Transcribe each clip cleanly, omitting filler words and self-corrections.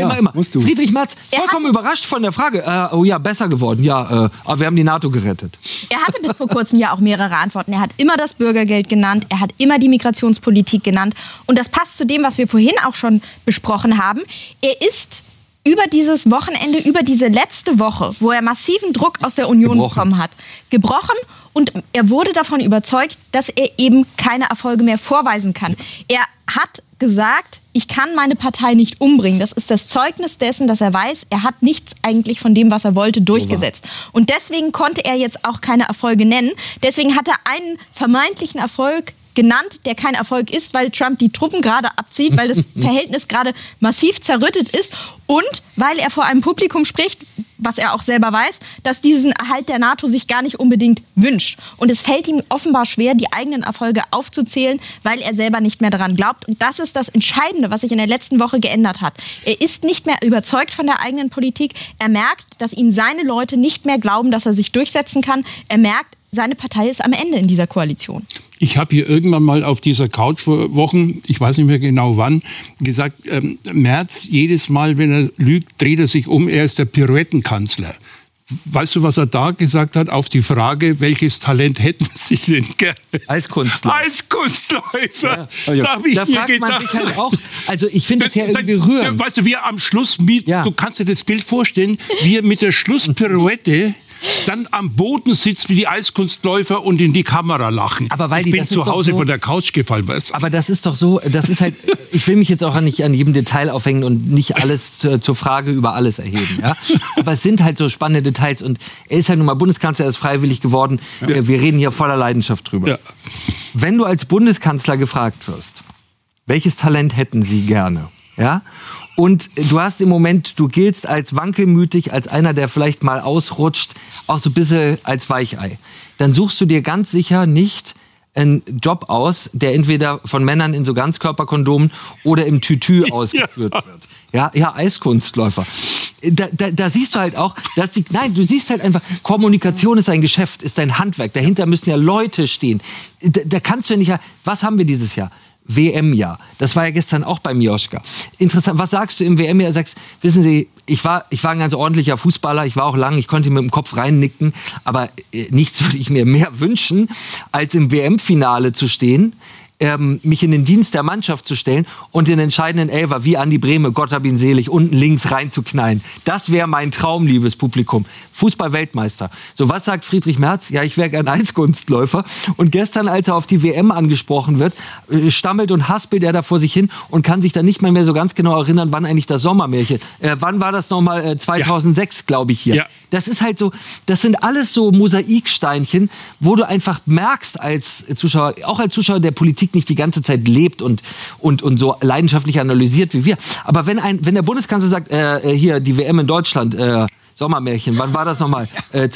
immer. Friedrich Merz, vollkommen überrascht von der Frage. Besser geworden. Ja, aber wir haben die NATO gerettet. Er hatte bis vor kurzem ja auch mehrere Antworten. Er hat immer das Bürgergeld genannt, er hat immer die Migrationspolitik genannt. Und das passt zu dem, was wir vorhin auch schon besprochen haben. Er ist über dieses Wochenende, über diese letzte Woche, wo er massiven Druck aus der Union bekommen hat, gebrochen. Und er wurde davon überzeugt, dass er eben keine Erfolge mehr vorweisen kann. Er hat gesagt, ich kann meine Partei nicht umbringen. Das ist das Zeugnis dessen, dass er weiß, er hat nichts eigentlich von dem, was er wollte, durchgesetzt. Und deswegen konnte er jetzt auch keine Erfolge nennen. Deswegen hat er einen vermeintlichen Erfolg genannt, der kein Erfolg ist, weil Trump die Truppen gerade abzieht, weil das Verhältnis gerade massiv zerrüttet ist und weil er vor einem Publikum spricht, was er auch selber weiß, dass diesen Erhalt der NATO sich gar nicht unbedingt wünscht. Und es fällt ihm offenbar schwer, die eigenen Erfolge aufzuzählen, weil er selber nicht mehr daran glaubt. Und das ist das Entscheidende, was sich in der letzten Woche geändert hat. Er ist nicht mehr überzeugt von der eigenen Politik. Er merkt, dass ihm seine Leute nicht mehr glauben, dass er sich durchsetzen kann. Er merkt, seine Partei ist am Ende in dieser Koalition. Ich habe hier irgendwann mal auf dieser Couch vor Wochen, ich weiß nicht mehr genau wann, gesagt, Merz, jedes Mal, wenn er lügt, dreht er sich um, er ist der Pirouettenkanzler. Weißt du, was er da gesagt hat auf die Frage, welches Talent hätten Sie denn gerne? Als Kunstläufer. Ja. Da fragt man sich halt auch, also ich finde das ja irgendwie rührend. Weißt du, wie er am Schluss, du kannst dir das Bild vorstellen, wie er mit der Schlusspirouette dann am Boden sitzt wie die Eiskunstläufer und in die Kamera lachen. Aber weil ich bin zu Hause von der Couch gefallen, weißt du? Aber das ist doch so, das ist halt, ich will mich jetzt auch nicht an jedem Detail aufhängen und nicht alles zur Frage über alles erheben. Ja? Aber es sind halt so spannende Details und er ist halt nun mal Bundeskanzler, er ist freiwillig geworden. Ja. Wir reden hier voller Leidenschaft drüber. Ja. Wenn du als Bundeskanzler gefragt wirst, welches Talent hätten Sie gerne? Ja? Und du hast im Moment, du giltst als wankelmütig, als einer, der vielleicht mal ausrutscht, auch so ein bisschen als Weichei. Dann suchst du dir ganz sicher nicht einen Job aus, der entweder von Männern in so Ganzkörperkondomen oder im Tütü ausgeführt wird. Ja, Eiskunstläufer. Da siehst du halt auch, du siehst halt einfach, Kommunikation ist ein Geschäft, ist ein Handwerk. Dahinter müssen ja Leute stehen. Da kannst du ja nicht, was haben wir dieses Jahr? WM-Jahr. Das war ja gestern auch bei Mioschka. Interessant, was sagst du im WM-Jahr? Sagst, wissen Sie, ich war ein ganz ordentlicher Fußballer, ich war auch lang, ich konnte mit dem Kopf reinnicken, aber nichts würde ich mir mehr wünschen, als im WM-Finale zu stehen, mich in den Dienst der Mannschaft zu stellen und den entscheidenden Elfer wie Andi Brehme, Gott hab ihn selig, unten links reinzuknallen. Das wäre mein Traum, liebes Publikum. Fußball-Weltmeister. So, was sagt Friedrich Merz? Ja, ich wäre gern Eiskunstläufer. Und gestern, als er auf die WM angesprochen wird, stammelt und haspelt er da vor sich hin und kann sich dann nicht mehr so ganz genau erinnern, wann eigentlich das Sommermärchen. Wann war das nochmal? 2006, glaube ich, hier. Ja. Das ist halt so, das sind alles so Mosaiksteinchen, wo du einfach merkst als Zuschauer, auch als Zuschauer der Politik nicht die ganze Zeit lebt und so leidenschaftlich analysiert wie wir. Aber wenn der Bundeskanzler sagt, hier die WM in Deutschland, Sommermärchen, wann war das nochmal?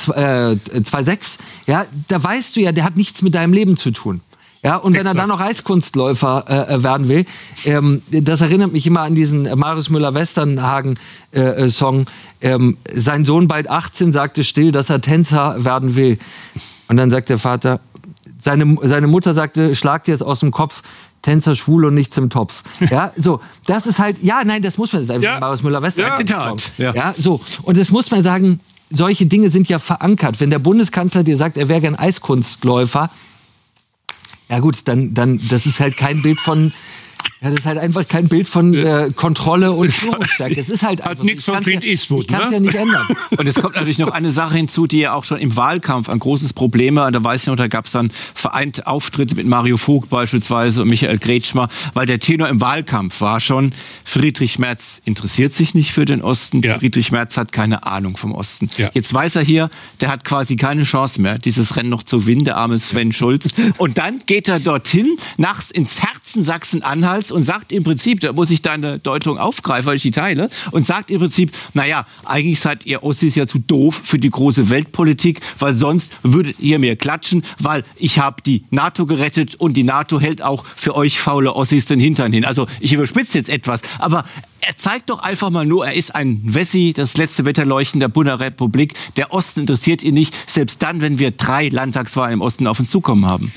2006? Ja, da weißt du ja, der hat nichts mit deinem Leben zu tun. Ja, und wenn er dann noch Eiskunstläufer werden will, das erinnert mich immer an diesen Marius Müller-Westernhagen-Song. Sein Sohn, bald 18, sagte still, dass er Tänzer werden will. Und dann sagt der Vater, seine Mutter sagte, schlag dir es aus dem Kopf, Tänzer schwul und nichts im Topf. Ja, so, das ist halt, das muss man sagen, Marius Müller-Westernhagen. Zitat. Ja, so. Und das muss man sagen, solche Dinge sind ja verankert. Wenn der Bundeskanzler dir sagt, er wäre gern Eiskunstläufer, ja gut, dann das ist halt kein Bild von, das ist halt einfach kein Bild von Kontrolle und Führungsstärke. Es ist halt einfach nichts von Clint Eastwood. Ich kann es ja nicht ändern. Und es kommt natürlich noch eine Sache hinzu, die ja auch schon im Wahlkampf ein großes Problem war. Da weiß ich noch, da gab es dann vereinte Auftritte mit Mario Vogt beispielsweise und Michael Kretschmer, weil der Tenor im Wahlkampf war schon, Friedrich Merz interessiert sich nicht für den Osten, Friedrich Merz hat keine Ahnung vom Osten. Ja. Jetzt weiß er hier, der hat quasi keine Chance mehr, dieses Rennen noch zu gewinnen, der arme Sven Schulz. Und dann geht er dorthin, nachts ins Herzen Sachsen-Anhalts und sagt im Prinzip, da muss ich deine Deutung aufgreifen, weil ich die teile, und sagt im Prinzip, naja, eigentlich seid ihr Ossis ja zu doof für die große Weltpolitik, weil sonst würdet ihr mir klatschen, weil ich habe die NATO gerettet und die NATO hält auch für euch faule Ossis den Hintern hin. Also ich überspitze jetzt etwas, aber er zeigt doch einfach mal nur, er ist ein Wessi, das letzte Wetterleuchten der Bundesrepublik. Der Osten interessiert ihn nicht, selbst dann, wenn wir 3 Landtagswahlen im Osten auf uns zukommen haben.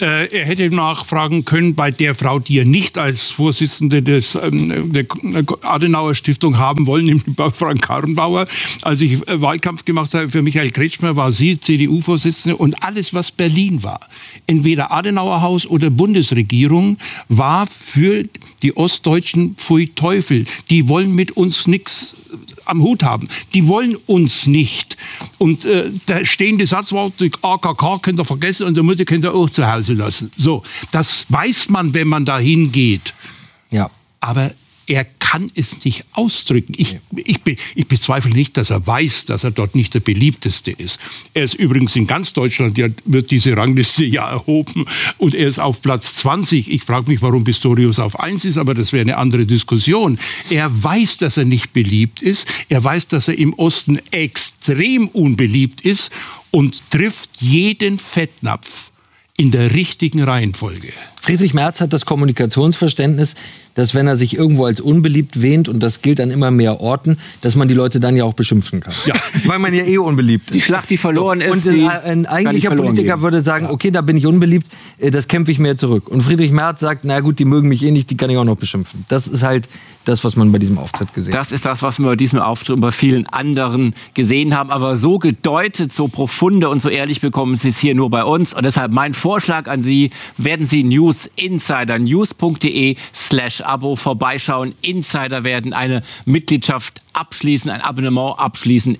Er hätte nachfragen können bei der Frau, die er nicht als Vorsitzende der Adenauer Stiftung haben wollen, nämlich bei Frank Karrenbauer. Als ich Wahlkampf gemacht habe für Michael Kretschmer, war sie CDU-Vorsitzende und alles, was Berlin war, entweder Adenauer Haus oder Bundesregierung, war für die Ostdeutschen pfui Teufel. Die wollen mit uns nichts am Hut haben. Die wollen uns nicht. Und der stehende Satz war, die AKK könnt ihr vergessen und die Mutter könnt ihr auch zu Hause lassen. So, das weiß man, wenn man da hingeht. Ja. Aber er kann es nicht ausdrücken. Ich bezweifle nicht, dass er weiß, dass er dort nicht der beliebteste ist. Er ist übrigens in ganz Deutschland, wird diese Rangliste ja erhoben und er ist auf Platz 20. Ich frage mich, warum Pistorius auf 1 ist, aber das wäre eine andere Diskussion. Er weiß, dass er nicht beliebt ist. Er weiß, dass er im Osten extrem unbeliebt ist und trifft jeden Fettnapf in der richtigen Reihenfolge. Friedrich Merz hat das Kommunikationsverständnis, dass wenn er sich irgendwo als unbeliebt wähnt, und das gilt an immer mehr Orten, dass man die Leute dann ja auch beschimpfen kann. Ja. Weil man ja unbeliebt ist. Die Schlacht, die verloren ist. Und ein eigentlicher Politiker würde sagen, okay, da bin ich unbeliebt, das kämpfe ich mir zurück. Und Friedrich Merz sagt, na gut, die mögen mich eh nicht, die kann ich auch noch beschimpfen. Das ist halt das, was man bei diesem Auftritt gesehen hat. Das ist das, was wir bei diesem Auftritt und bei vielen anderen gesehen haben. Aber so gedeutet, so profunde und so ehrlich bekommen Sie es hier nur bei uns. Und deshalb mein Vorschlag an Sie, werden Sie News Insider, news.de/Abo vorbeischauen, Insider werden, eine Mitgliedschaft abschließen, ein Abonnement abschließen,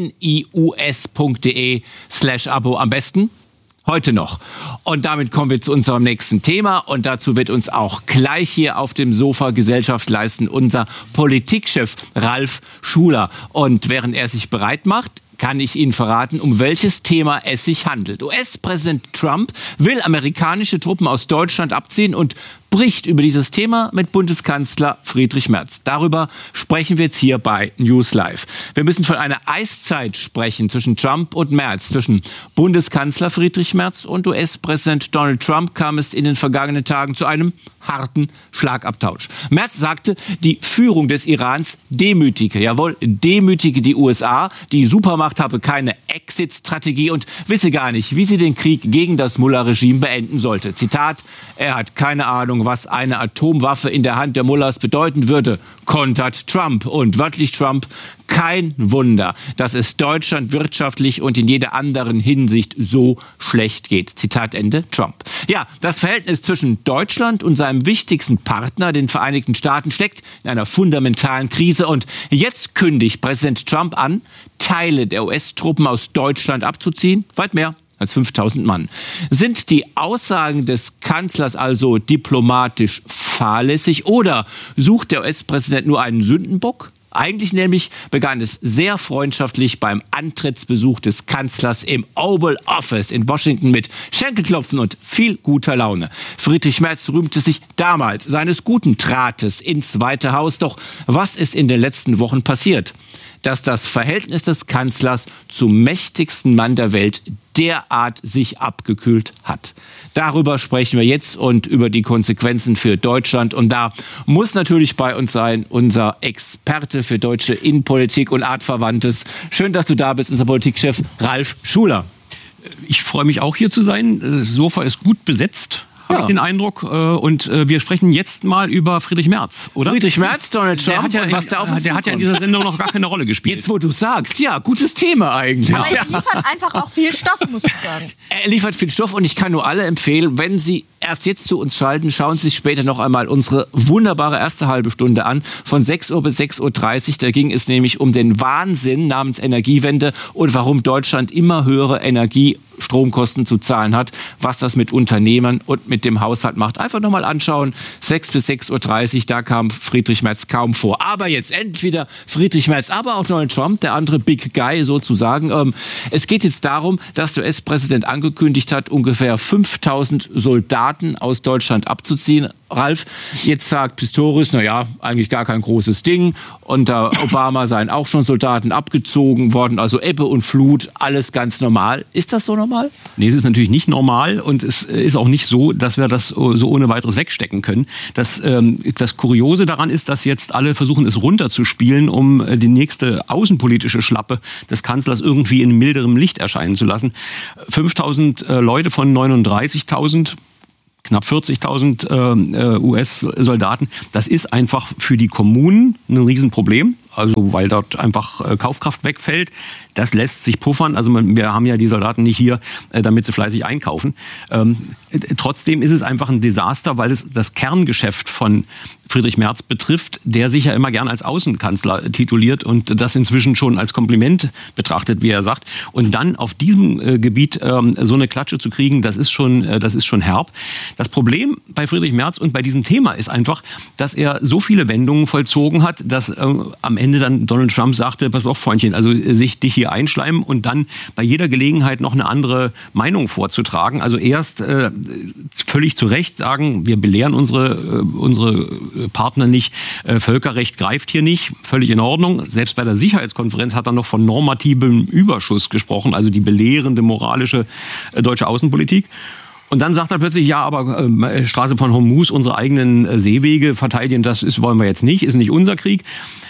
nius.de/Abo am besten heute noch. Und damit kommen wir zu unserem nächsten Thema und dazu wird uns auch gleich hier auf dem Sofa Gesellschaft leisten unser Politikchef Ralf Schuler. Und während er sich bereit macht, kann ich Ihnen verraten, um welches Thema es sich handelt. US-Präsident Trump will amerikanische Truppen aus Deutschland abziehen und bricht über dieses Thema mit Bundeskanzler Friedrich Merz. Darüber sprechen wir jetzt hier bei News Live. Wir müssen von einer Eiszeit sprechen zwischen Trump und Merz. Zwischen Bundeskanzler Friedrich Merz und US-Präsident Donald Trump kam es in den vergangenen Tagen zu einem harten Schlagabtausch. Merz sagte, die Führung des Irans demütige die USA. Die Supermacht habe keine Exit-Strategie und wisse gar nicht, wie sie den Krieg gegen das Mullah-Regime beenden sollte. Zitat, er hat keine Ahnung, was eine Atomwaffe in der Hand der Mullahs bedeuten würde, kontert Trump. Und wörtlich Trump, kein Wunder, dass es Deutschland wirtschaftlich und in jeder anderen Hinsicht so schlecht geht. Zitat Ende, Trump. Ja, das Verhältnis zwischen Deutschland und seinem wichtigsten Partner, den Vereinigten Staaten, steckt in einer fundamentalen Krise. Und jetzt kündigt Präsident Trump an, Teile der US-Truppen aus Deutschland abzuziehen. Weit mehr als 5000 Mann. Sind die Aussagen des Kanzlers also diplomatisch fahrlässig oder sucht der US-Präsident nur einen Sündenbock? Eigentlich nämlich begann es sehr freundschaftlich beim Antrittsbesuch des Kanzlers im Oval Office in Washington mit Schenkelklopfen und viel guter Laune. Friedrich Merz rühmte sich damals seines guten Drahtes ins Weiße Haus. Doch was ist in den letzten Wochen passiert? Dass das Verhältnis des Kanzlers zum mächtigsten Mann der Welt derart sich abgekühlt hat. Darüber sprechen wir jetzt und über die Konsequenzen für Deutschland. Und da muss natürlich bei uns sein unser Experte für deutsche Innenpolitik und Artverwandtes. Schön, dass du da bist, unser Politikchef Ralf Schuler. Ich freue mich auch hier zu sein. Das Sofa ist gut besetzt. Habe ich den Eindruck. Und wir sprechen jetzt mal über Friedrich Merz, oder? Friedrich Merz, Donald Trump, der hat ja in dieser Sendung noch gar keine Rolle gespielt. Jetzt, wo du sagst, ja, gutes Thema eigentlich. Aber er liefert einfach auch viel Stoff, muss ich sagen. Er liefert viel Stoff und ich kann nur alle empfehlen, wenn Sie erst jetzt zu uns schalten, schauen Sie sich später noch einmal unsere wunderbare erste halbe Stunde an, von 6 Uhr bis 6.30 Uhr. Da ging es nämlich um den Wahnsinn namens Energiewende und warum Deutschland immer höhere Stromkosten zu zahlen hat, was das mit Unternehmern und mit dem Haushalt macht. Einfach nochmal anschauen, 6 bis 6.30 Uhr, da kam Friedrich Merz kaum vor. Aber jetzt endlich wieder Friedrich Merz, aber auch Donald Trump, der andere Big Guy sozusagen. Es geht jetzt darum, dass der US-Präsident angekündigt hat, ungefähr 5000 Soldaten aus Deutschland abzuziehen. Ralf, jetzt sagt Pistorius, naja, eigentlich gar kein großes Ding. Unter Obama seien auch schon Soldaten abgezogen worden, also Ebbe und Flut, alles ganz normal. Ist das so normal? Nee, es ist natürlich nicht normal und es ist auch nicht so, dass wir das so ohne weiteres wegstecken können. Das Kuriose daran ist, dass jetzt alle versuchen, es runterzuspielen, um die nächste außenpolitische Schlappe des Kanzlers irgendwie in milderem Licht erscheinen zu lassen. 5000 Leute von 39.000 knapp 40.000 US-Soldaten. Das ist einfach für die Kommunen ein Riesenproblem, also weil dort einfach Kaufkraft wegfällt. Das lässt sich puffern. Also wir haben ja die Soldaten nicht hier, damit sie fleißig einkaufen. Trotzdem ist es einfach ein Desaster, weil es das Kerngeschäft von Friedrich Merz betrifft, der sich ja immer gern als Außenkanzler tituliert und das inzwischen schon als Kompliment betrachtet, wie er sagt. Und dann auf diesem Gebiet so eine Klatsche zu kriegen, das ist schon herb. Das Problem bei Friedrich Merz und bei diesem Thema ist einfach, dass er so viele Wendungen vollzogen hat, dass am Ende dann Donald Trump sagte, pass auf, Freundchen, also dich hier einschleimen und dann bei jeder Gelegenheit noch eine andere Meinung vorzutragen. Also erst völlig zu Recht sagen, wir belehren unsere Partner nicht, Völkerrecht greift hier nicht, völlig in Ordnung. Selbst bei der Sicherheitskonferenz hat er noch von normativem Überschuss gesprochen, also die belehrende, moralische deutsche Außenpolitik. Und dann sagt er plötzlich, ja, aber Straße von Hormuz, unsere eigenen Seewege verteidigen, wollen wir jetzt nicht, ist nicht unser Krieg.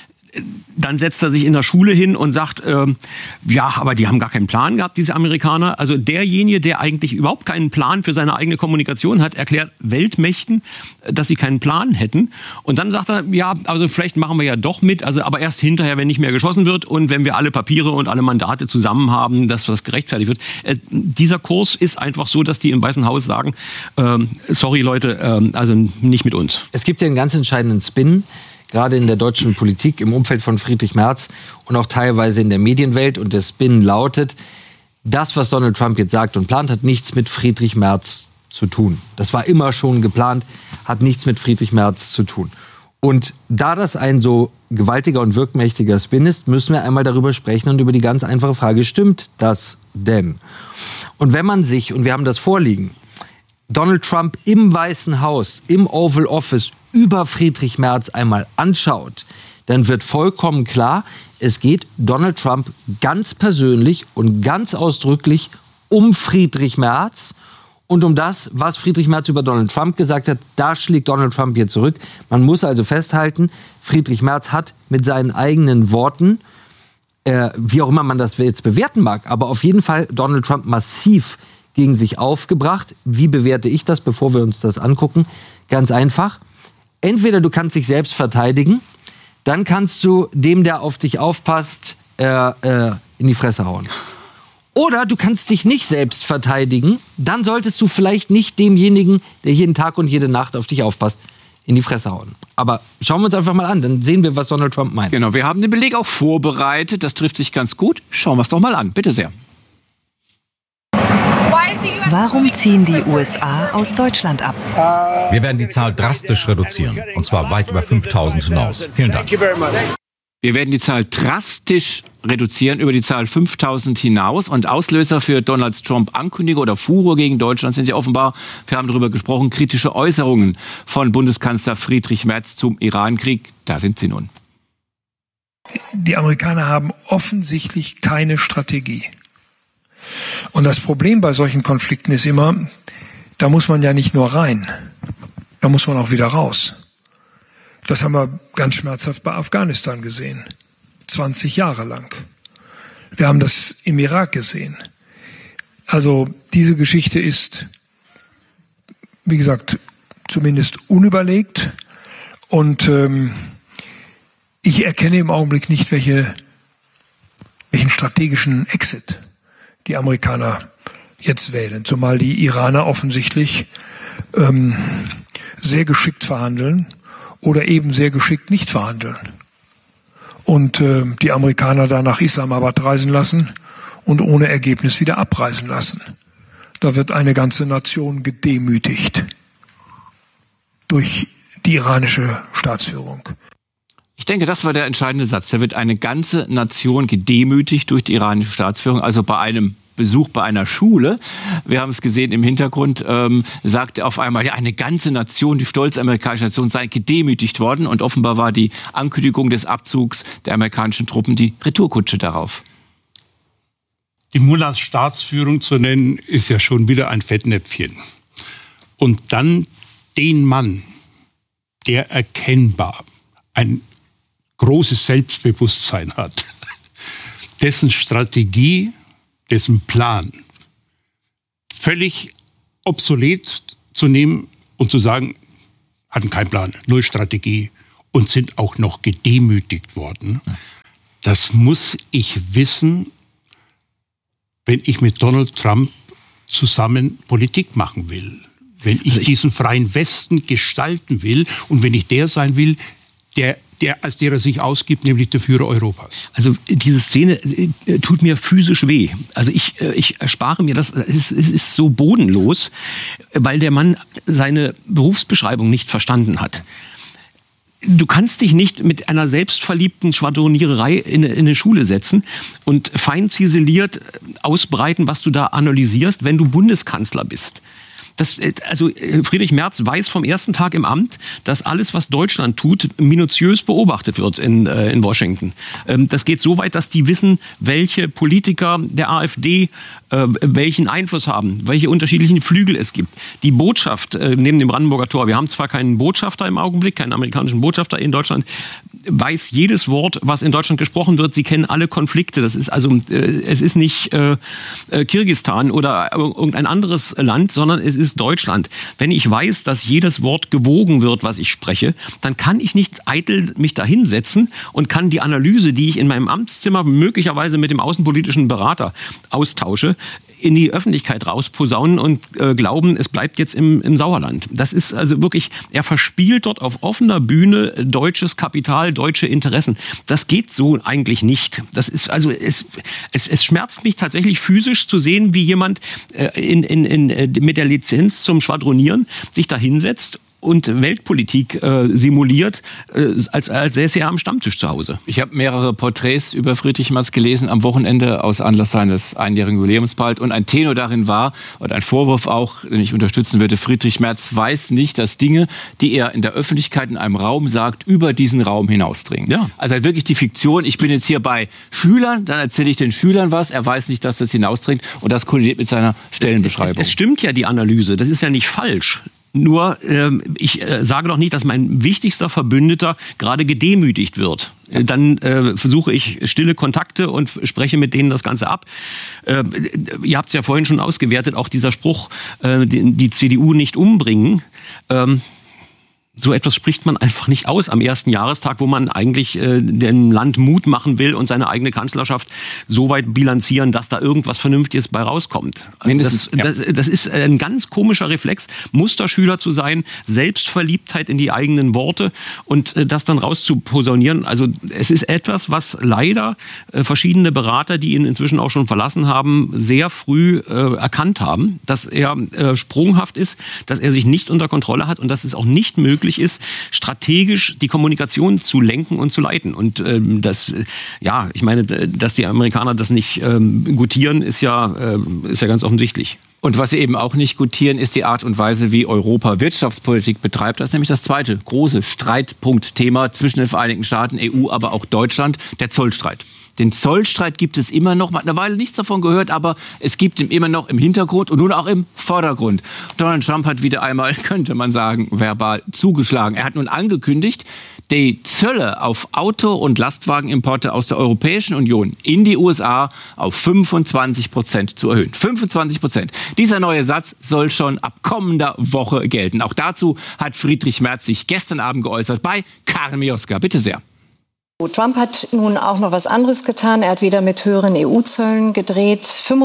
Dann setzt er sich in der Schule hin und sagt, ja, aber die haben gar keinen Plan gehabt, diese Amerikaner. Also derjenige, der eigentlich überhaupt keinen Plan für seine eigene Kommunikation hat, erklärt Weltmächten, dass sie keinen Plan hätten. Und dann sagt er, ja, also vielleicht machen wir ja doch mit, also aber erst hinterher, wenn nicht mehr geschossen wird und wenn wir alle Papiere und alle Mandate zusammen haben, dass das gerechtfertigt wird. Dieser Kurs ist einfach so, dass die im Weißen Haus sagen, sorry Leute, also nicht mit uns. Es gibt ja einen ganz entscheidenden Spin, gerade in der deutschen Politik, im Umfeld von Friedrich Merz und auch teilweise in der Medienwelt. Und der Spin lautet, das, was Donald Trump jetzt sagt und plant, hat nichts mit Friedrich Merz zu tun. Das war immer schon geplant, hat nichts mit Friedrich Merz zu tun. Und da das ein so gewaltiger und wirkmächtiger Spin ist, müssen wir einmal darüber sprechen und über die ganz einfache Frage, stimmt das denn? Und wenn man sich, und wir haben das vorliegen, Donald Trump im Weißen Haus, im Oval Office über Friedrich Merz einmal anschaut, dann wird vollkommen klar, es geht Donald Trump ganz persönlich und ganz ausdrücklich um Friedrich Merz und um das, was Friedrich Merz über Donald Trump gesagt hat. Da schlägt Donald Trump hier zurück. Man muss also festhalten, Friedrich Merz hat mit seinen eigenen Worten, wie auch immer man das jetzt bewerten mag, aber auf jeden Fall Donald Trump massiv gegen sich aufgebracht. Wie bewerte ich das, bevor wir uns das angucken? Ganz einfach. Entweder du kannst dich selbst verteidigen, dann kannst du dem, der auf dich aufpasst, in die Fresse hauen. Oder du kannst dich nicht selbst verteidigen, dann solltest du vielleicht nicht demjenigen, der jeden Tag und jede Nacht auf dich aufpasst, in die Fresse hauen. Aber schauen wir uns einfach mal an, dann sehen wir, was Donald Trump meint. Genau, wir haben den Beleg auch vorbereitet, das trifft sich ganz gut. Schauen wir es doch mal an, bitte sehr. Warum ziehen die USA aus Deutschland ab? Wir werden die Zahl drastisch reduzieren, und zwar weit über 5.000 hinaus. Vielen Dank. Wir werden die Zahl drastisch reduzieren, über die Zahl 5.000 hinaus. Und Auslöser für Donald Trump Ankündigung oder Furor gegen Deutschland sind ja offenbar, wir haben darüber gesprochen, kritische Äußerungen von Bundeskanzler Friedrich Merz zum Irankrieg. Da sind sie nun. Die Amerikaner haben offensichtlich keine Strategie. Und das Problem bei solchen Konflikten ist immer, da muss man ja nicht nur rein, da muss man auch wieder raus. Das haben wir ganz schmerzhaft bei Afghanistan gesehen, 20 Jahre lang. Wir haben das im Irak gesehen. Also diese Geschichte ist, wie gesagt, zumindest unüberlegt. Und ich erkenne im Augenblick nicht, welchen strategischen Exit die Amerikaner jetzt wählen, zumal die Iraner offensichtlich sehr geschickt verhandeln oder eben sehr geschickt nicht verhandeln. Und die Amerikaner da nach Islamabad reisen lassen und ohne Ergebnis wieder abreisen lassen. Da wird eine ganze Nation gedemütigt durch die iranische Staatsführung. Ich denke, das war der entscheidende Satz. Da wird eine ganze Nation gedemütigt durch die iranische Staatsführung, also bei einem Besuch bei einer Schule. Wir haben es gesehen im Hintergrund, sagte auf einmal, ja, eine ganze Nation, die stolze amerikanische Nation sei gedemütigt worden. Und offenbar war die Ankündigung des Abzugs der amerikanischen Truppen die Retourkutsche darauf. Die Mullahs Staatsführung zu nennen, ist ja schon wieder ein Fettnäpfchen. Und dann den Mann, der erkennbar ein großes Selbstbewusstsein hat, dessen Strategie, dessen Plan völlig obsolet zu nehmen und zu sagen, hatten keinen Plan, null Strategie und sind auch noch gedemütigt worden. Das muss ich wissen, wenn ich mit Donald Trump zusammen Politik machen will. Wenn ich diesen freien Westen gestalten will und wenn ich der sein will, als der er sich ausgibt, nämlich der Führer Europas. Also diese Szene tut mir physisch weh. Also ich erspare mir das. Es ist so bodenlos, weil der Mann seine Berufsbeschreibung nicht verstanden hat. Du kannst dich nicht mit einer selbstverliebten Schwadroniererei in eine Schule setzen und fein ziseliert ausbreiten, was du da analysierst, wenn du Bundeskanzler bist. Also Friedrich Merz weiß vom ersten Tag im Amt, dass alles, was Deutschland tut, minutiös beobachtet wird in Washington. Das geht so weit, dass die wissen, welche Politiker der AfD welchen Einfluss haben, welche unterschiedlichen Flügel es gibt. Die Botschaft neben dem Brandenburger Tor, wir haben zwar keinen Botschafter im Augenblick, keinen amerikanischen Botschafter in Deutschland, weiß jedes Wort, was in Deutschland gesprochen wird. Sie kennen alle Konflikte. Das ist also, es ist nicht Kirgisistan oder irgendein anderes Land, sondern es ist Deutschland. Wenn ich weiß, dass jedes Wort gewogen wird, was ich spreche, dann kann ich nicht eitel mich da hinsetzen und kann die Analyse, die ich in meinem Amtszimmer möglicherweise mit dem außenpolitischen Berater austausche, in die Öffentlichkeit rausposaunen und glauben, es bleibt jetzt im Sauerland. Das ist also wirklich, er verspielt dort auf offener Bühne deutsches Kapital, deutsche Interessen. Das geht so eigentlich nicht. Das ist also, es schmerzt mich tatsächlich physisch zu sehen, wie jemand mit der Lizenz zum Schwadronieren sich da hinsetzt und Weltpolitik simuliert, als säße er am Stammtisch zu Hause. Ich habe mehrere Porträts über Friedrich Merz gelesen am Wochenende aus Anlass seines einjährigen Jubiläums bald. Und ein Tenor darin war, und ein Vorwurf auch, den ich unterstützen würde, Friedrich Merz weiß nicht, dass Dinge, die er in der Öffentlichkeit in einem Raum sagt, über diesen Raum hinausdringen. Ja. Also halt wirklich die Fiktion, ich bin jetzt hier bei Schülern, dann erzähle ich den Schülern was, er weiß nicht, dass das hinausdringt und das kollidiert mit seiner Stellenbeschreibung. Es stimmt ja die Analyse, das ist ja nicht falsch. Nur, ich sage doch nicht, dass mein wichtigster Verbündeter gerade gedemütigt wird. Dann versuche ich stille Kontakte und spreche mit denen das Ganze ab. Ihr habt es ja vorhin schon ausgewertet, auch dieser Spruch, die CDU nicht umbringen. So etwas spricht man einfach nicht aus am ersten Jahrestag, wo man eigentlich dem Land Mut machen will und seine eigene Kanzlerschaft so weit bilanzieren, dass da irgendwas Vernünftiges bei rauskommt. Das ist ein ganz komischer Reflex, Musterschüler zu sein, Selbstverliebtheit in die eigenen Worte und das dann rauszuposaunieren. Also es ist etwas, was leider verschiedene Berater, die ihn inzwischen auch schon verlassen haben, sehr früh erkannt haben, dass er sprunghaft ist, dass er sich nicht unter Kontrolle hat und dass es auch nicht möglich ist, strategisch die Kommunikation zu lenken und zu leiten. Und ich meine, dass die Amerikaner das nicht gutieren, ist ja ganz offensichtlich. Und was sie eben auch nicht gutieren, ist die Art und Weise, wie Europa Wirtschaftspolitik betreibt. Das ist nämlich das zweite große Streitpunktthema zwischen den Vereinigten Staaten, EU, aber auch Deutschland, der Zollstreit. Den Zollstreit gibt es immer noch. Man hat eine Weile nichts davon gehört, aber es gibt ihn immer noch im Hintergrund und nun auch im Vordergrund. Donald Trump hat wieder einmal, könnte man sagen, verbal zugeschlagen. Er hat nun angekündigt, die Zölle auf Auto- und Lastwagenimporte aus der Europäischen Union in die USA auf 25% zu erhöhen. 25%. Dieser neue Satz soll schon ab kommender Woche gelten. Auch dazu hat Friedrich Merz sich gestern Abend geäußert bei Karin Mioska. Bitte sehr. Trump hat nun auch noch was anderes getan. Er hat wieder mit höheren EU-Zöllen gedroht.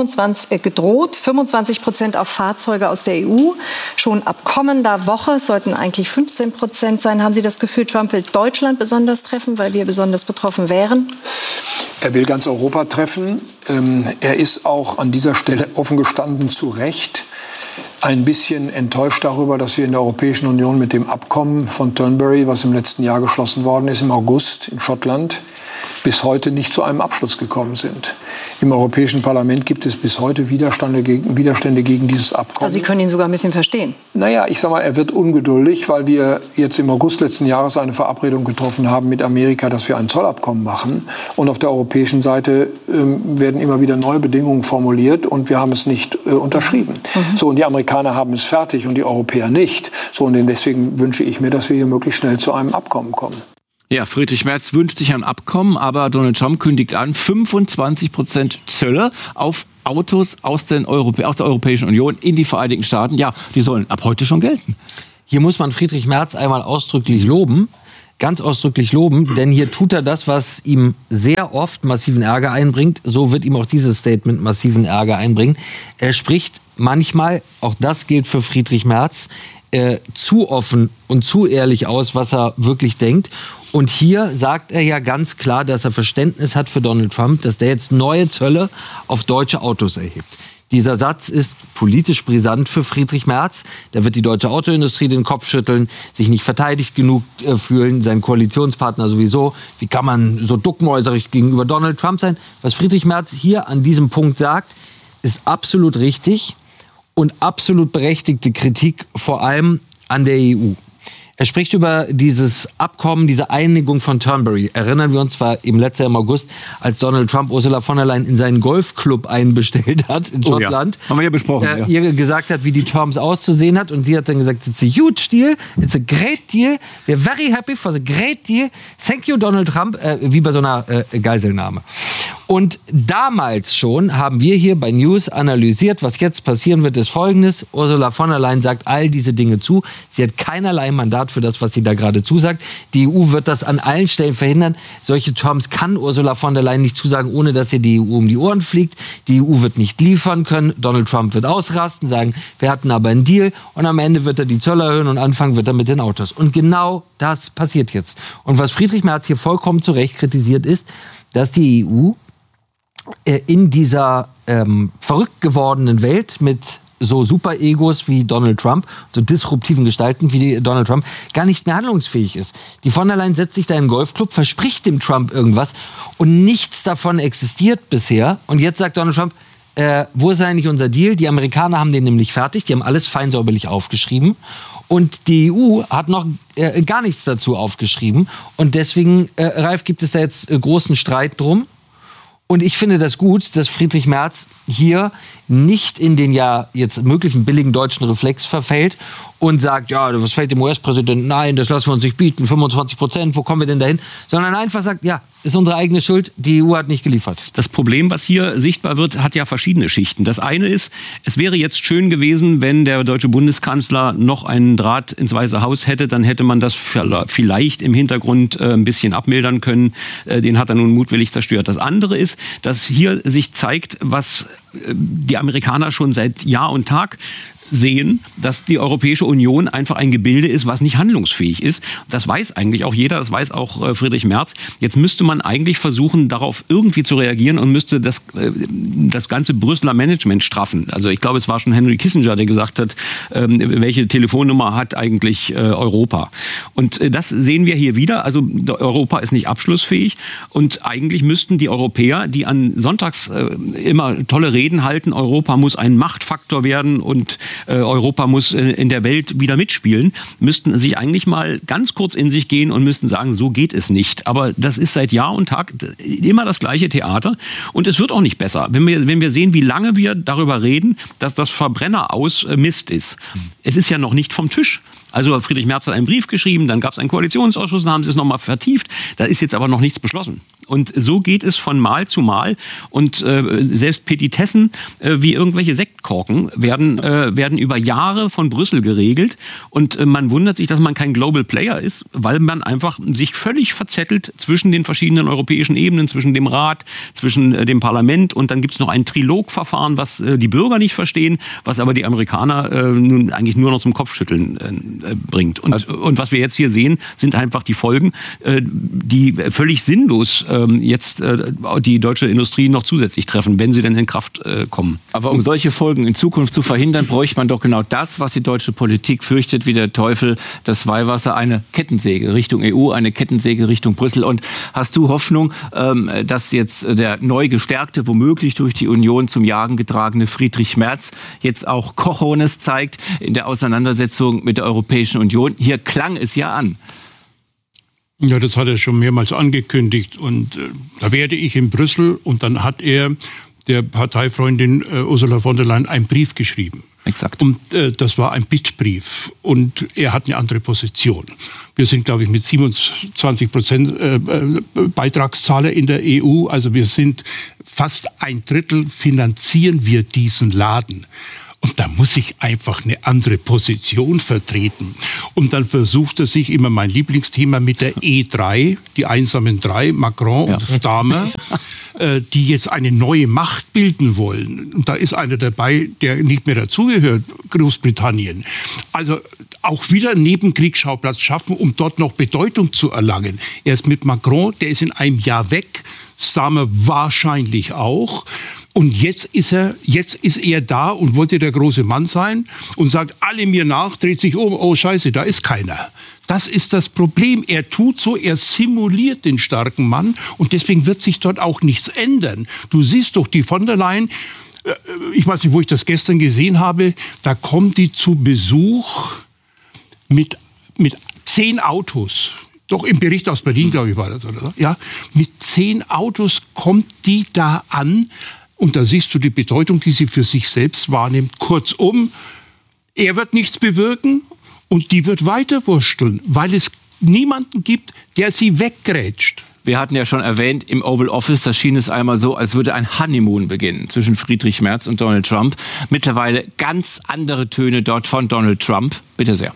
25% auf Fahrzeuge aus der EU. Schon ab kommender Woche sollten eigentlich 15% sein. Haben Sie das Gefühl, Trump will Deutschland besonders treffen, weil wir besonders betroffen wären? Er will ganz Europa treffen. Er ist auch an dieser Stelle offen gestanden zu Recht ein bisschen enttäuscht darüber, dass wir in der Europäischen Union mit dem Abkommen von Turnberry, was im letzten Jahr geschlossen worden ist, im August in Schottland, bis heute nicht zu einem Abschluss gekommen sind. Im Europäischen Parlament gibt es bis heute Widerstände gegen dieses Abkommen. Also Sie können ihn sogar ein bisschen verstehen. Naja, ich sage mal, er wird ungeduldig, weil wir jetzt im August letzten Jahres eine Verabredung getroffen haben mit Amerika, dass wir ein Zollabkommen machen. Und auf der europäischen Seite werden immer wieder neue Bedingungen formuliert und wir haben es nicht unterschrieben. So, und die Amerikaner haben es fertig und die Europäer nicht. So, und deswegen wünsche ich mir, dass wir hier möglichst schnell zu einem Abkommen kommen. Ja, Friedrich Merz wünscht sich ein Abkommen, aber Donald Trump kündigt an, 25% Zölle auf Autos aus der Europäischen Union in die Vereinigten Staaten. Ja, die sollen ab heute schon gelten. Hier muss man Friedrich Merz einmal ausdrücklich loben. Ganz ausdrücklich loben, denn hier tut er das, was ihm sehr oft massiven Ärger einbringt. So wird ihm auch dieses Statement massiven Ärger einbringen. Er spricht manchmal, auch das gilt für Friedrich Merz, zu offen und zu ehrlich aus, was er wirklich denkt. Und hier sagt er ja ganz klar, dass er Verständnis hat für Donald Trump, dass der jetzt neue Zölle auf deutsche Autos erhebt. Dieser Satz ist politisch brisant für Friedrich Merz. Da wird die deutsche Autoindustrie den Kopf schütteln, sich nicht verteidigt genug fühlen, sein Koalitionspartner sowieso. Wie kann man so duckmäuserig gegenüber Donald Trump sein? Was Friedrich Merz hier an diesem Punkt sagt, ist absolut richtig und absolut berechtigte Kritik, vor allem an der EU. Er spricht über dieses Abkommen, diese Einigung von Turnberry. Erinnern wir uns, war im letzten Jahr im August, als Donald Trump Ursula von der Leyen in seinen Golfclub einbestellt hat in Schottland. Ja. Haben wir ja besprochen. Ihr gesagt hat, wie die Terms auszusehen hat. Und sie hat dann gesagt, it's a huge deal, it's a great deal, we're very happy for the great deal. Thank you, Donald Trump, wie bei so einer Geiselnahme. Und damals schon haben wir hier bei News analysiert, was jetzt passieren wird, ist Folgendes. Ursula von der Leyen sagt all diese Dinge zu. Sie hat keinerlei Mandat für das, was sie da gerade zusagt. Die EU wird das an allen Stellen verhindern. Solche Terms kann Ursula von der Leyen nicht zusagen, ohne dass ihr die EU um die Ohren fliegt. Die EU wird nicht liefern können. Donald Trump wird ausrasten, sagen, wir hatten aber einen Deal. Und am Ende wird er die Zölle erhöhen und anfangen wird er mit den Autos. Und genau das passiert jetzt. Und was Friedrich Merz hier vollkommen zu Recht kritisiert ist, dass die EU in dieser verrückt gewordenen Welt mit so Super-Egos wie Donald Trump, so disruptiven Gestalten wie Donald Trump, gar nicht mehr handlungsfähig ist. Die von der Leyen setzt sich da im Golfclub, verspricht dem Trump irgendwas und nichts davon existiert bisher. Und jetzt sagt Donald Trump, wo ist eigentlich unser Deal? Die Amerikaner haben den nämlich fertig, die haben alles fein säuberlich aufgeschrieben. Und die EU hat noch gar nichts dazu aufgeschrieben. Und deswegen, Ralf, gibt es da jetzt großen Streit drum. Und ich finde das gut, dass Friedrich Merz hier nicht in den ja jetzt möglichen billigen deutschen Reflex verfällt und sagt, ja, was fällt dem US-Präsidenten ein, das lassen wir uns nicht bieten, 25%, wo kommen wir denn dahin? Sondern einfach sagt, ja, ist unsere eigene Schuld, die EU hat nicht geliefert. Das Problem, was hier sichtbar wird, hat ja verschiedene Schichten. Das eine ist, es wäre jetzt schön gewesen, wenn der deutsche Bundeskanzler noch einen Draht ins Weiße Haus hätte, dann hätte man das vielleicht im Hintergrund ein bisschen abmildern können. Den hat er nun mutwillig zerstört. Das andere ist, dass hier sich zeigt, was die Amerikaner schon seit Jahr und Tag sehen, dass die Europäische Union einfach ein Gebilde ist, was nicht handlungsfähig ist. Das weiß eigentlich auch jeder, das weiß auch Friedrich Merz. Jetzt müsste man eigentlich versuchen, darauf irgendwie zu reagieren und müsste das ganze Brüsseler Management straffen. Also ich glaube, es war schon Henry Kissinger, der gesagt hat, welche Telefonnummer hat eigentlich Europa. Und das sehen wir hier wieder. Also Europa ist nicht abschlussfähig und eigentlich müssten die Europäer, die an Sonntags immer tolle Reden halten, Europa muss ein Machtfaktor werden und Europa muss in der Welt wieder mitspielen, müssten sich eigentlich mal ganz kurz in sich gehen und müssten sagen, so geht es nicht. Aber das ist seit Jahr und Tag immer das gleiche Theater und es wird auch nicht besser. Wenn wir sehen, wie lange wir darüber reden, dass das Verbrenner aus Mist ist. Es ist ja noch nicht vom Tisch. Also Friedrich Merz hat einen Brief geschrieben, dann gab es einen Koalitionsausschuss, dann haben sie es nochmal vertieft. Da ist jetzt aber noch nichts beschlossen. Und so geht es von Mal zu Mal. Und selbst Petitessen wie irgendwelche Sektkorken werden über Jahre von Brüssel geregelt. Und man wundert sich, dass man kein Global Player ist, weil man einfach sich völlig verzettelt zwischen den verschiedenen europäischen Ebenen, zwischen dem Rat, zwischen dem Parlament. Und dann gibt es noch ein Trilogverfahren, was die Bürger nicht verstehen, was aber die Amerikaner nun eigentlich nur noch zum Kopfschütteln bringt. Und was wir jetzt hier sehen, sind einfach die Folgen, die völlig sinnlos jetzt die deutsche Industrie noch zusätzlich treffen, wenn sie denn in Kraft kommen. Aber um solche Folgen in Zukunft zu verhindern, bräuchte man doch genau das, was die deutsche Politik fürchtet, wie der Teufel das Weihwasser, eine Kettensäge Richtung EU, eine Kettensäge Richtung Brüssel. Und hast du Hoffnung, dass jetzt der neu gestärkte, womöglich durch die Union zum Jagen getragene Friedrich Merz jetzt auch Cojones zeigt in der Auseinandersetzung mit der Europäischen Union? Hier klang es ja an. Ja, das hat er schon mehrmals angekündigt und da werde ich in Brüssel und dann hat er der Parteifreundin Ursula von der Leyen einen Brief geschrieben. Exakt. Und das war ein Bittbrief und er hat eine andere Position. Wir sind, glaube ich, mit 27% Beitragszahler in der EU, also wir sind fast 1/3 finanzieren wir diesen Laden. Und da muss ich einfach eine andere Position vertreten. Und dann versucht er sich, immer mein Lieblingsthema, mit der E3, die einsamen drei, Macron und Starmer, die jetzt eine neue Macht bilden wollen. Und da ist einer dabei, der nicht mehr dazugehört, Großbritannien. Also auch wieder einen Nebenkriegsschauplatz schaffen, um dort noch Bedeutung zu erlangen. Er ist mit Macron, der ist in einem Jahr weg, Starmer wahrscheinlich auch. Und jetzt ist er da und wollte der große Mann sein und sagt alle mir nach, dreht sich um, oh Scheiße, da ist keiner. Das ist das Problem. Er tut so, er simuliert den starken Mann und deswegen wird sich dort auch nichts ändern. Du siehst doch, die von der Leyen, ich weiß nicht, wo ich das gestern gesehen habe, da kommt die zu Besuch mit 10 Autos. Doch im Bericht aus Berlin, glaube ich, war das, oder? Ja, mit 10 Autos kommt die da an. Und da siehst du die Bedeutung, die sie für sich selbst wahrnimmt. Kurzum, er wird nichts bewirken und die wird weiterwursteln, weil es niemanden gibt, der sie weggrätscht. Wir hatten ja schon erwähnt, im Oval Office, da schien es einmal so, als würde ein Honeymoon beginnen zwischen Friedrich Merz und Donald Trump. Mittlerweile ganz andere Töne dort von Donald Trump. Bitte sehr.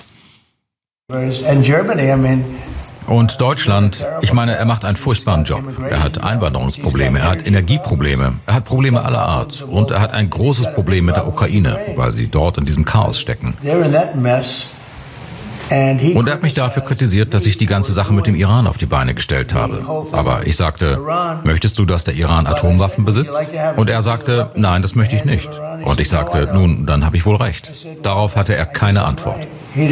Und Deutschland, ich meine, er macht einen furchtbaren Job. Er hat Einwanderungsprobleme, er hat Energieprobleme, er hat Probleme aller Art. Und er hat ein großes Problem mit der Ukraine, weil sie dort in diesem Chaos stecken. Und er hat mich dafür kritisiert, dass ich die ganze Sache mit dem Iran auf die Beine gestellt habe. Aber ich sagte, möchtest du, dass der Iran Atomwaffen besitzt? Und er sagte, nein, das möchte ich nicht. Und ich sagte, nun, dann habe ich wohl recht. Darauf hatte er keine Antwort.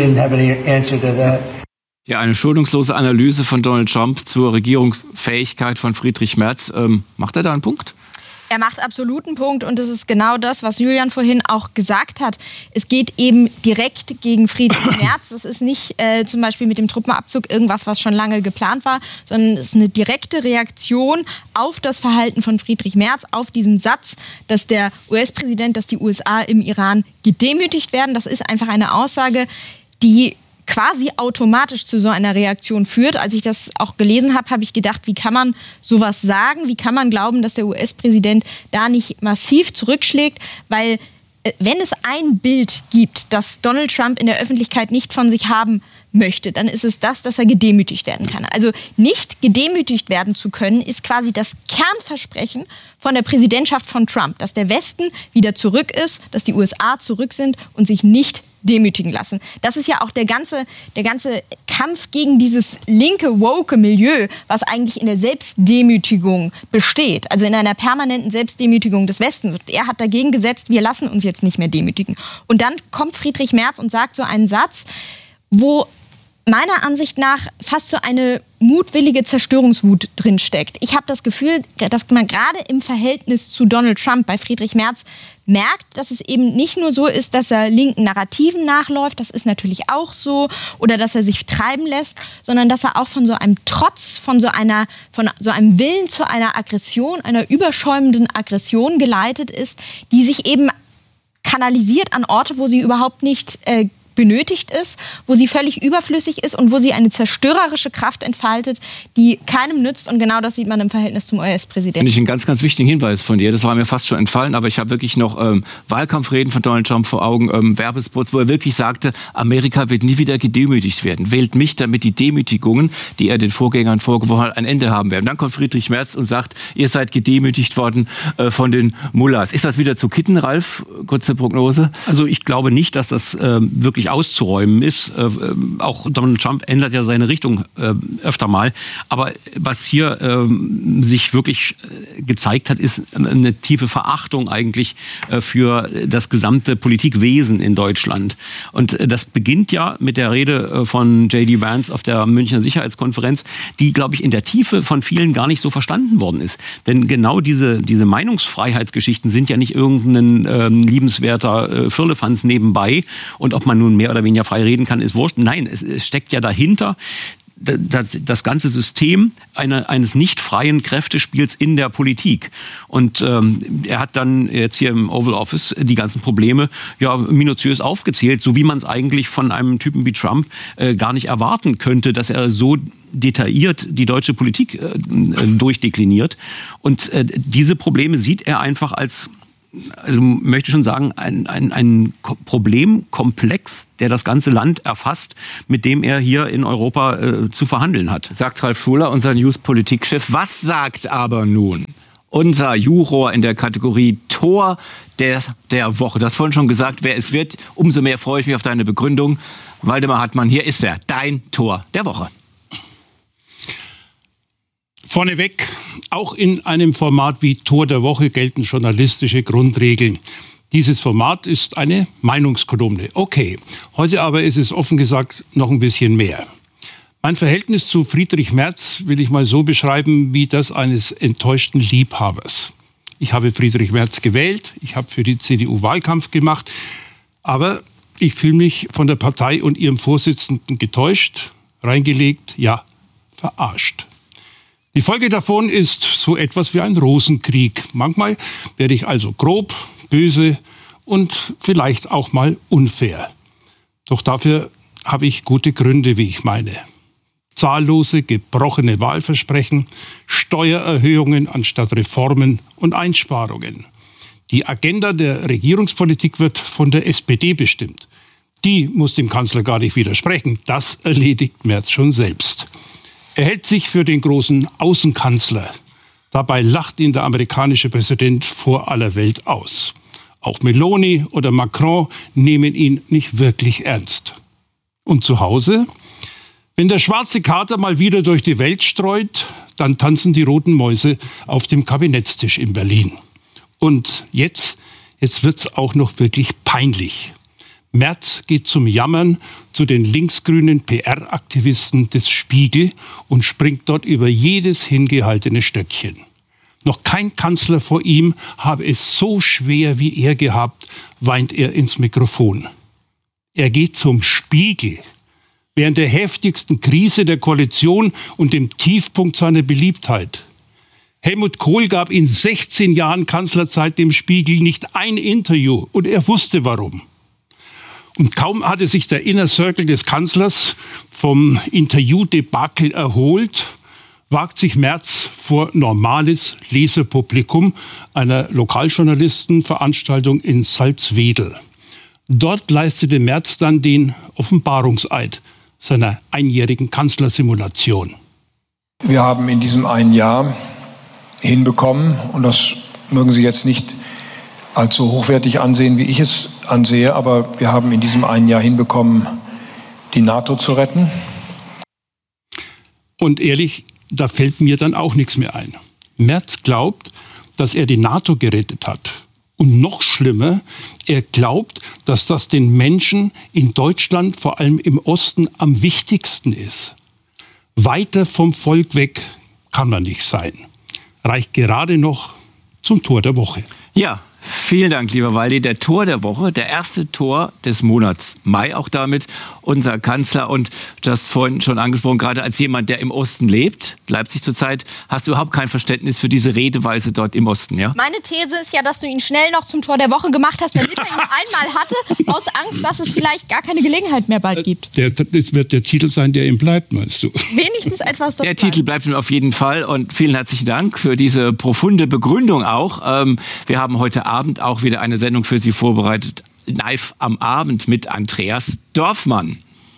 Ja, eine schonungslose Analyse von Donald Trump zur Regierungsfähigkeit von Friedrich Merz. Macht er da einen Punkt? Er macht absolut einen Punkt und das ist genau das, was Julian vorhin auch gesagt hat. Es geht eben direkt gegen Friedrich Merz. Das ist nicht zum Beispiel mit dem Truppenabzug irgendwas, was schon lange geplant war, sondern es ist eine direkte Reaktion auf das Verhalten von Friedrich Merz, auf diesen Satz, dass der US-Präsident, dass die USA im Iran gedemütigt werden. Das ist einfach eine Aussage, die quasi automatisch zu so einer Reaktion führt. Als ich das auch gelesen habe, habe ich gedacht, wie kann man sowas sagen? Wie kann man glauben, dass der US-Präsident da nicht massiv zurückschlägt? Weil wenn es ein Bild gibt, das Donald Trump in der Öffentlichkeit nicht von sich haben möchte, dann ist es das, dass er gedemütigt werden kann. Also nicht gedemütigt werden zu können, ist quasi das Kernversprechen von der Präsidentschaft von Trump, dass der Westen wieder zurück ist, dass die USA zurück sind und sich nicht demütigen lassen. Das ist ja auch der ganze Kampf gegen dieses linke, woke Milieu, was eigentlich in der Selbstdemütigung besteht. Also in einer permanenten Selbstdemütigung des Westens. Er hat dagegen gesetzt, wir lassen uns jetzt nicht mehr demütigen. Und dann kommt Friedrich Merz und sagt so einen Satz, wo meiner Ansicht nach fast so eine mutwillige Zerstörungswut drinsteckt. Ich habe das Gefühl, dass man gerade im Verhältnis zu Donald Trump bei Friedrich Merz merkt, dass es eben nicht nur so ist, dass er linken Narrativen nachläuft, das ist natürlich auch so, oder dass er sich treiben lässt, sondern dass er auch von so einem Trotz, von so einem Willen zu einer Aggression, einer überschäumenden Aggression geleitet ist, die sich eben kanalisiert an Orte, wo sie überhaupt nicht benötigt ist, wo sie völlig überflüssig ist und wo sie eine zerstörerische Kraft entfaltet, die keinem nützt. Und genau das sieht man im Verhältnis zum US-Präsidenten. Finde ich einen ganz, ganz wichtigen Hinweis von dir. Das war mir fast schon entfallen, aber ich habe wirklich noch Wahlkampfreden von Donald Trump vor Augen, Werbespots, wo er wirklich sagte, Amerika wird nie wieder gedemütigt werden. Wählt mich, damit die Demütigungen, die er den Vorgängern vorgeworfen hat, ein Ende haben werden. Dann kommt Friedrich Merz und sagt, ihr seid gedemütigt worden von den Mullahs. Ist das wieder zu kitten, Ralf? Kurze Prognose. Also ich glaube nicht, dass das wirklich auszuräumen ist. Auch Donald Trump ändert ja seine Richtung öfter mal. Aber was hier sich wirklich gezeigt hat, ist eine tiefe Verachtung eigentlich für das gesamte Politikwesen in Deutschland. Und das beginnt ja mit der Rede von J.D. Vance auf der Münchner Sicherheitskonferenz, die, glaube ich, in der Tiefe von vielen gar nicht so verstanden worden ist. Denn genau diese Meinungsfreiheitsgeschichten sind ja nicht irgendein liebenswerter Firlefanz nebenbei. Und ob man nun mehr oder weniger frei reden kann, ist wurscht. Nein, es steckt ja dahinter das ganze System eines nicht freien Kräftespiels in der Politik. Und er hat dann jetzt hier im Oval Office die ganzen Probleme minutiös aufgezählt, so wie man es eigentlich von einem Typen wie Trump gar nicht erwarten könnte, dass er so detailliert die deutsche Politik durchdekliniert. Und diese Probleme sieht er einfach als, also möchte schon sagen, ein Problemkomplex, der das ganze Land erfasst, mit dem er hier in Europa zu verhandeln hat. Sagt Ralf Schuler, unser News-Politikchef. Was sagt aber nun unser Juror in der Kategorie Tor der Woche? Du hast vorhin schon gesagt, wer es wird. Umso mehr freue ich mich auf deine Begründung. Waldemar Hartmann, hier ist er, dein Tor der Woche. Vorneweg, auch in einem Format wie Tor der Woche gelten journalistische Grundregeln. Dieses Format ist eine Meinungskolumne. Okay, heute aber ist es offen gesagt noch ein bisschen mehr. Mein Verhältnis zu Friedrich Merz will ich mal so beschreiben wie das eines enttäuschten Liebhabers. Ich habe Friedrich Merz gewählt, ich habe für die CDU Wahlkampf gemacht, aber ich fühle mich von der Partei und ihrem Vorsitzenden getäuscht, reingelegt, ja, verarscht. Die Folge davon ist so etwas wie ein Rosenkrieg. Manchmal werde ich also grob, böse und vielleicht auch mal unfair. Doch dafür habe ich gute Gründe, wie ich meine. Zahllose, gebrochene Wahlversprechen, Steuererhöhungen anstatt Reformen und Einsparungen. Die Agenda der Regierungspolitik wird von der SPD bestimmt. Die muss dem Kanzler gar nicht widersprechen. Das erledigt Merz schon selbst. Er hält sich für den großen Außenkanzler. Dabei lacht ihn der amerikanische Präsident vor aller Welt aus. Auch Meloni oder Macron nehmen ihn nicht wirklich ernst. Und zu Hause? Wenn der schwarze Kater mal wieder durch die Welt streut, dann tanzen die roten Mäuse auf dem Kabinettstisch in Berlin. Und jetzt wird's auch noch wirklich peinlich. Merz geht zum Jammern zu den linksgrünen PR-Aktivisten des Spiegel und springt dort über jedes hingehaltene Stöckchen. Noch kein Kanzler vor ihm habe es so schwer wie er gehabt, weint er ins Mikrofon. Er geht zum Spiegel. Während der heftigsten Krise der Koalition und dem Tiefpunkt seiner Beliebtheit. Helmut Kohl gab in 16 Jahren Kanzlerzeit dem Spiegel nicht ein Interview und er wusste warum. Und kaum hatte sich der Inner Circle des Kanzlers vom Interviewdebakel erholt, wagt sich Merz vor normales Leserpublikum einer Lokaljournalistenveranstaltung in Salzwedel. Dort leistete Merz dann den Offenbarungseid seiner einjährigen Kanzlersimulation. Wir haben in diesem einen Jahr hinbekommen, und das mögen Sie jetzt nicht als so hochwertig ansehen, wie ich es ansehe, aber wir haben in diesem einen Jahr hinbekommen, die NATO zu retten. Und ehrlich, da fällt mir dann auch nichts mehr ein. Merz glaubt, dass er die NATO gerettet hat. Und noch schlimmer, er glaubt, dass das den Menschen in Deutschland, vor allem im Osten, am wichtigsten ist. Weiter vom Volk weg kann man nicht sein. Reicht gerade noch zum Tor der Woche. Ja, vielen Dank, lieber Waldi. Der Tor der Woche, der erste Tor des Monats Mai, auch damit unser Kanzler. Und das vorhin schon angesprochen, gerade als jemand, der im Osten lebt, Leipzig zurzeit, hast du überhaupt kein Verständnis für diese Redeweise dort im Osten, ja? Meine These ist ja, dass du ihn schnell noch zum Tor der Woche gemacht hast, damit er ihn einmal hatte, aus Angst, dass es vielleicht gar keine Gelegenheit mehr bald gibt. Das wird der Titel sein, der ihm bleibt, meinst du? Wenigstens etwas dabei. Der Titel bleibt ihm auf jeden Fall und vielen herzlichen Dank für diese profunde Begründung auch. Wir haben heute Abend auch wieder eine Sendung für Sie vorbereitet, live am Abend mit Andreas Dorfmann.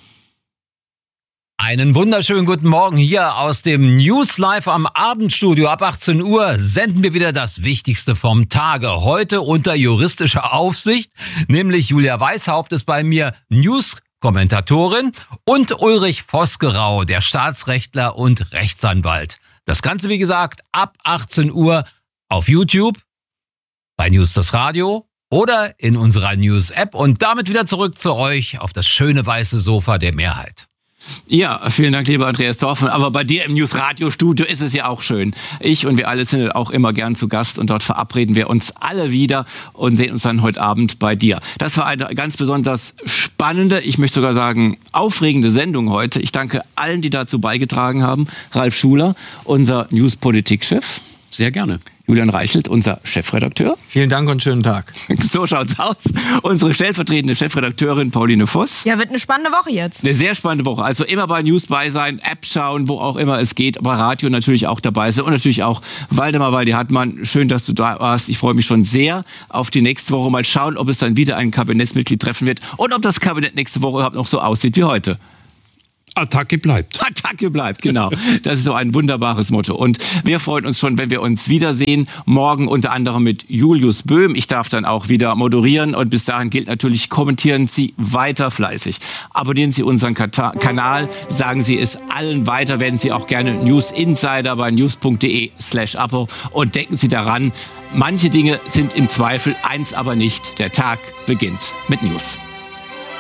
Einen wunderschönen guten Morgen hier aus dem News Live am Abendstudio. Ab 18 Uhr senden wir wieder das Wichtigste vom Tage. Heute unter juristischer Aufsicht, nämlich Julia Weishaupt ist bei mir, News-Kommentatorin, und Ulrich Vosgerau, der Staatsrechtler und Rechtsanwalt. Das Ganze, wie gesagt, ab 18 Uhr auf YouTube, bei News das Radio oder in unserer News-App. Und damit wieder zurück zu euch auf das schöne weiße Sofa der Mehrheit. Ja, vielen Dank, lieber Andreas Dorfmann. Aber bei dir im News-Radio-Studio ist es ja auch schön. Ich und wir alle sind auch immer gern zu Gast und dort verabreden wir uns alle wieder und sehen uns dann heute Abend bei dir. Das war eine ganz besonders spannende, ich möchte sogar sagen, aufregende Sendung heute. Ich danke allen, die dazu beigetragen haben. Ralf Schuler, unser News-Politik-Chef. Sehr gerne. Julian Reichelt, unser Chefredakteur. Vielen Dank und schönen Tag. So schaut's aus. Unsere stellvertretende Chefredakteurin Pauline Voss. Ja, wird eine spannende Woche jetzt. Eine sehr spannende Woche. Also immer bei News bei sein, App schauen, wo auch immer es geht. Aber Radio natürlich auch dabei sein. Und natürlich auch Waldemar Waldi-Hartmann. Schön, dass du da warst. Ich freue mich schon sehr auf die nächste Woche. Mal schauen, ob es dann wieder ein Kabinettsmitglied treffen wird. Und ob das Kabinett nächste Woche überhaupt noch so aussieht wie heute. Attacke bleibt. Attacke bleibt, genau. Das ist so ein wunderbares Motto. Und wir freuen uns schon, wenn wir uns wiedersehen. Morgen unter anderem mit Julius Böhm. Ich darf dann auch wieder moderieren. Und bis dahin gilt natürlich, kommentieren Sie weiter fleißig. Abonnieren Sie unseren Kanal. Sagen Sie es allen weiter. Werden Sie auch gerne News Insider bei news.de/abo. Und denken Sie daran, manche Dinge sind im Zweifel, eins aber nicht. Der Tag beginnt mit News.